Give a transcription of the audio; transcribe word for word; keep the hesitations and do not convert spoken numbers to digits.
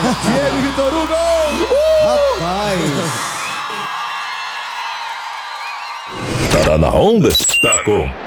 Diego e Vitor Hugo! Rapaz! Tá na onda? Tá com